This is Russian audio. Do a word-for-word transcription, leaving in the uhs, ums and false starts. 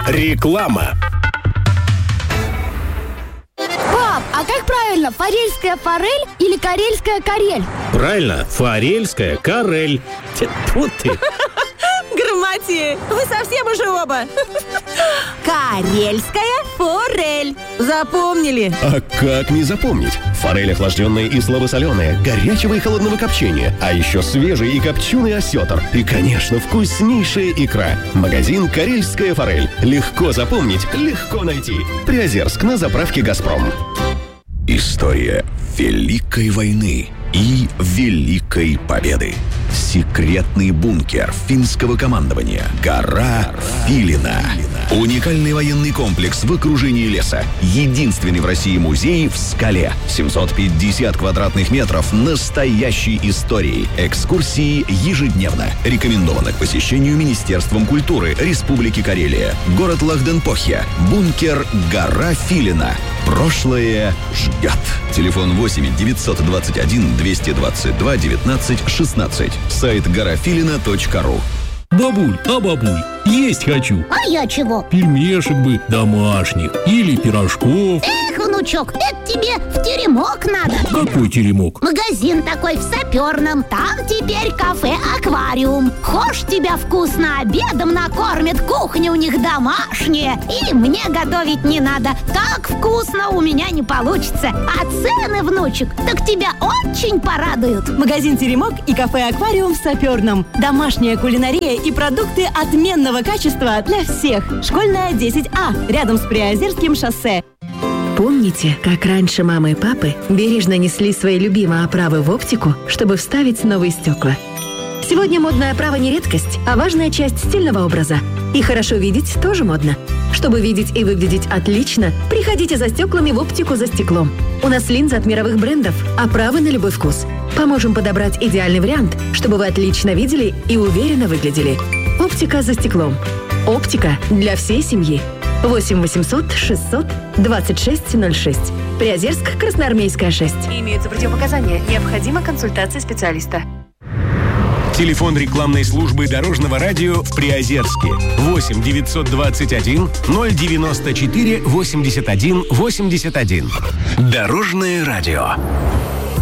Реклама. Пап, а как правильно, форельская форель или карельская карель? Правильно, форельская карель. Тьфу ты. Грамотеи, вы совсем уже оба. Карельская форель. Запомнили? А как не запомнить? Форель охлажденная и слабосоленая, горячего и холодного копчения, а еще свежий и копченый осетр. И, конечно, вкуснейшая икра. Магазин «Карельская форель». Легко запомнить, легко найти. Приозерск, на заправке «Газпром». История Великой войны и Великой победы. Секретный бункер финского командования. Гора Филина. Уникальный военный комплекс в окружении леса. Единственный в России музей в скале. семьсот пятьдесят квадратных метров настоящей истории. Экскурсии ежедневно. Рекомендовано к посещению Министерством культуры Республики Карелия. Город Лахденпохья. Бункер Гора Филина. Прошлое ждет. Телефон восемь девятьсот двадцать один двести двадцать два девятнадцать шестнадцать. Сайт горофилина точка ру. Бабуль, а бабуль, есть хочу. А я чего? Пельмешек бы домашних или пирожков. Эх, внучок, это тебе в теремок надо. Какой теремок? Магазин такой в Саперном. Там теперь кафе-аквариум. Хошь, тебя вкусно обедом накормят. Кухня у них домашняя. И мне готовить не надо. Так вкусно у меня не получится. А цены, внучек, так тебя очень порадуют. Магазин «Теремок» и кафе-аквариум в Саперном. Домашняя кулинария и продукты отменного качества для всех. Школьная десять А, рядом с Приозерским шоссе. Помните, как раньше мамы и папы бережно несли свои любимые оправы в оптику, чтобы вставить новые стекла? Сегодня модная оправа не редкость, а важная часть стильного образа. И хорошо видеть тоже модно. Чтобы видеть и выглядеть отлично, приходите за стеклами в оптику «За стеклом». У нас линзы от мировых брендов, оправы на любой вкус. Поможем подобрать идеальный вариант, чтобы вы отлично видели и уверенно выглядели. Оптика «За стеклом». Оптика для всей семьи. восемь восемьсот шестьсот двадцать шесть ноль шесть. Приозерск, Красноармейская, шесть. Имеются противопоказания. Необходима консультация специалиста. Телефон рекламной службы Дорожного радио в Приозерске. восемь девятьсот двадцать один ноль девяносто четыре восемьдесят один восемьдесят один. Дорожное радио.